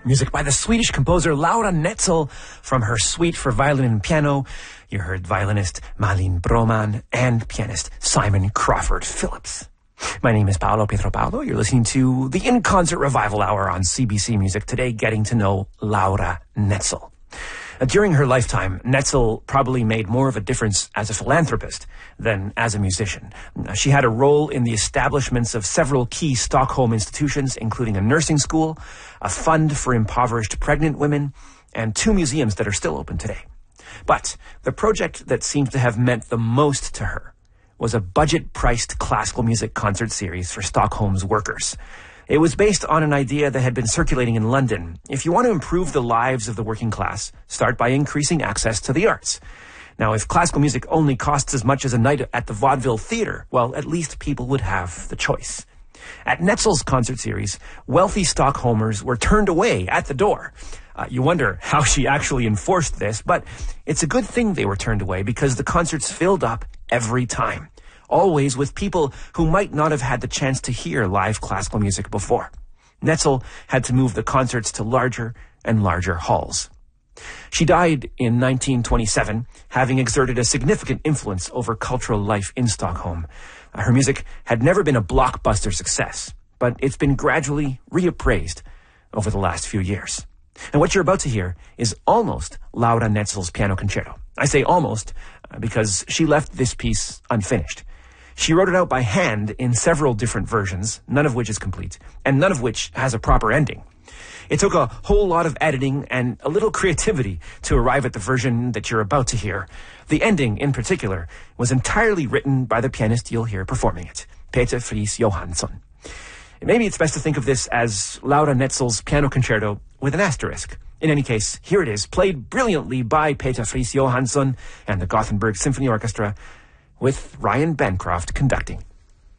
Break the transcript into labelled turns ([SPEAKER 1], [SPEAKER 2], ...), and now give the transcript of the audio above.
[SPEAKER 1] Music by the Swedish composer Laura Netzel from her suite for violin and piano. You heard violinist Malin Broman and pianist Simon Crawford Phillips. My name is Paolo Pietropaulo. You're listening to the In Concert Revival Hour on CBC Music. Today, getting to know Laura Netzel. During her lifetime, Netzel probably made more of a difference as a philanthropist than as a musician. She had a role in the establishments of several key Stockholm institutions, including a nursing school, a fund for impoverished pregnant women, and 2 museums that are still open today. But the project that seems to have meant the most to her was a budget-priced classical music concert series for Stockholm's workers. It was based on an idea that had been circulating in London. If you want to improve the lives of the working class, start by increasing access to the arts. Now, if classical music only costs as much as a night at the Vaudeville Theatre, well, at least people would have the choice. At Netzel's concert series, wealthy Stockholmers were turned away at the door. You wonder how she actually enforced this, but it's a good thing they were turned away because the concerts filled up every time. Always with people who might not have had the chance to hear live classical music before. Netzel had to move the concerts to larger and larger halls. She died in 1927, having exerted a significant influence over cultural life in Stockholm. Her music had never been a blockbuster success, but it's been gradually reappraised over the last few years. And what you're about to hear is almost Laura Netzel's piano concerto. I say almost because she left this piece unfinished. She wrote it out by hand in several different versions, none of which is complete, and none of which has a proper ending. It took a whole lot of editing and a little creativity to arrive at the version that you're about to hear. The ending, in particular, was entirely written by the pianist you'll hear performing it, Peter Friis Johansson. Maybe it's best to think of this as Laura Netzel's piano concerto with an asterisk. In any case, here it is, played brilliantly by Peter Friis Johansson and the Gothenburg Symphony Orchestra, with Ryan Bancroft conducting.